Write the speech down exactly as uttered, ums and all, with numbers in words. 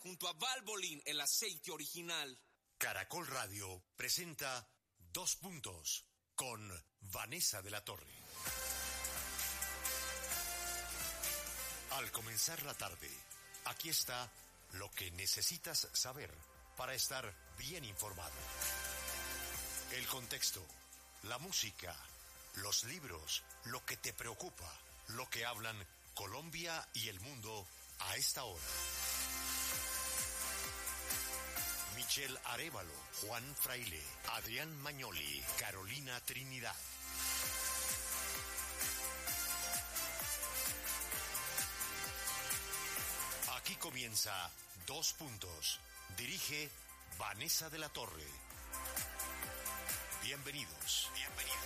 junto a Valvoline, el aceite original. Caracol Radio presenta Dos Puntos con Vanessa de la Torre. Al comenzar la tarde, aquí está lo que necesitas saber para estar bien informado. El contexto, la música, los libros, lo que te preocupa, lo que hablan Colombia y el mundo a esta hora. Michelle Arévalo, Juan Fraile, Adrián Magnoli, Carolina Trinidad. Aquí comienza Dos Puntos. Dirige Vanessa de la Torre. Bienvenidos. Bienvenidos.